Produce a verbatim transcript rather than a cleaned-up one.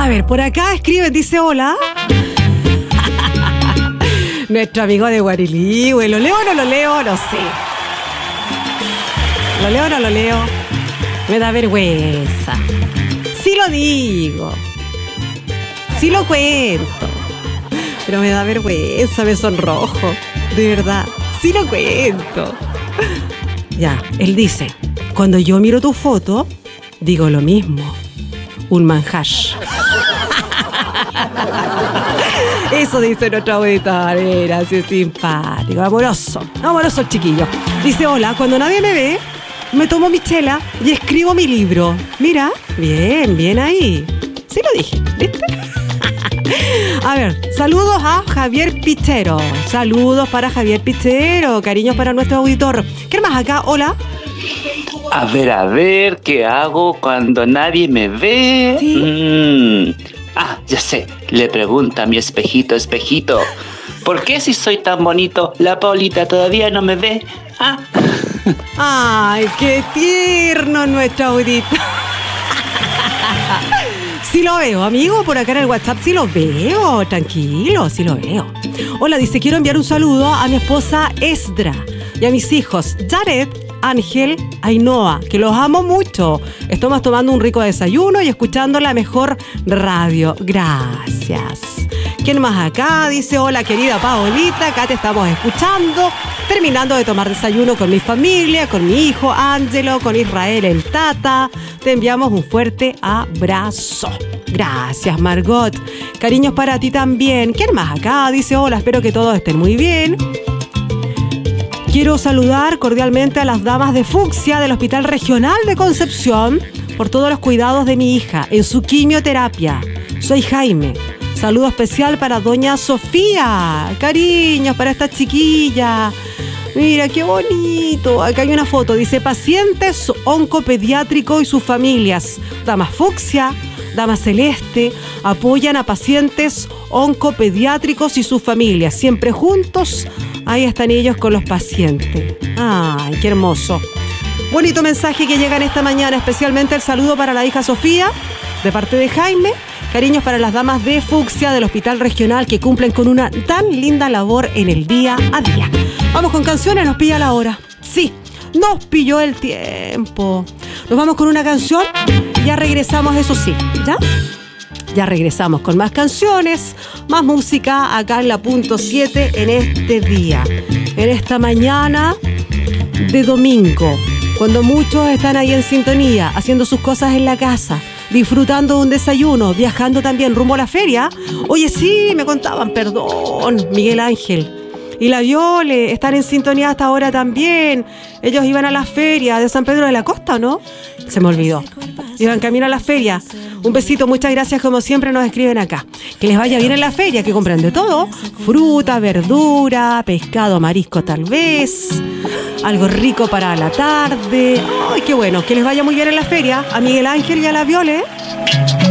A ver, por acá escribe, dice hola. Nuestro amigo de Guariligüe. ¿Lo leo o no lo leo? No sé. ¿Lo leo o no lo leo? Me da vergüenza. Sí lo digo. Sí lo cuento. Pero me da vergüenza, me sonrojo. De verdad. Sí lo cuento. Ya, él dice, cuando yo miro tu foto, digo lo mismo. Un manjash. Eso dice nuestra abuelita, era así simpático, amoroso, amoroso el chiquillo. Dice, hola, cuando nadie me ve, me tomo mi chela y escribo mi libro. Mira, bien, bien ahí. Sí lo dije, ¿viste? A ver, saludos a Javier Pichero. Saludos para Javier Pichero, cariños para nuestro auditor. ¿Qué más acá? Hola. A ver, a ver, ¿qué hago cuando nadie me ve? ¿Sí? Mm. Ah, ya sé. Le pregunta a mi espejito, espejito, ¿por qué si soy tan bonito, la Paulita todavía no me ve? Ah. Ay, qué tierno nuestro audito. Sí lo veo, amigo, por acá en el WhatsApp sí lo veo, tranquilo, sí lo veo. Hola, dice, quiero enviar un saludo a mi esposa Esdra y a mis hijos Jared, Ángel, Ainhoa, que los amo mucho. Estamos tomando un rico desayuno y escuchando la mejor radio. Gracias. ¿Quién más acá? Dice, hola querida Paolita, acá te estamos escuchando, terminando de tomar desayuno con mi familia, con mi hijo Ángelo, con Israel el Tata. Te enviamos un fuerte abrazo. Gracias, Margot. Cariños para ti también. ¿Quién más acá? Dice, hola, espero que todos estén muy bien. Quiero saludar cordialmente a las damas de Fucsia del Hospital Regional de Concepción por todos los cuidados de mi hija en su quimioterapia. Soy Jaime. Saludo especial para doña Sofía. Cariños para esta chiquilla. Mira, qué bonito. Acá hay una foto. Dice, pacientes oncopediátricos y sus familias. Dama Fucsia, Dama Celeste, apoyan a pacientes oncopediátricos y sus familias. Siempre juntos. Ahí están ellos con los pacientes. Ay, qué hermoso. Bonito mensaje que llega en esta mañana. Especialmente el saludo para la hija Sofía, de parte de Jaime. Cariños para las damas de Fucsia del Hospital Regional que cumplen con una tan linda labor en el día a día. Vamos con canciones, nos pilla la hora. Sí, nos pilló el tiempo. Nos vamos con una canción y ya regresamos, eso sí, ¿ya? Ya regresamos con más canciones, más música acá en la punto siete en este día, en esta mañana de domingo, cuando muchos están ahí en sintonía, haciendo sus cosas en la casa, disfrutando de un desayuno, viajando también rumbo a la feria. Oye, sí, me contaban, perdón, Miguel Ángel y la Viole están en sintonía hasta ahora también. Ellos iban a la feria de San Pedro de la Costa, ¿o no? Se me olvidó. Iban camino a la feria. Un besito, muchas gracias, como siempre nos escriben acá. Que les vaya bien en la feria, que compren de todo. Fruta, verdura, pescado, marisco tal vez. Algo rico para la tarde. Ay, qué bueno, que les vaya muy bien en la feria. A Miguel Ángel y a la Viole.